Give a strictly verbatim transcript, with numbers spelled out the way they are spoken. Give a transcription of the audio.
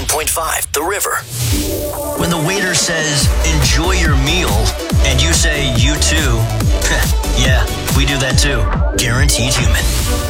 point five, The River. When the waiter says, enjoy your meal, and you say, you too, yeah, we do that too. Guaranteed Human.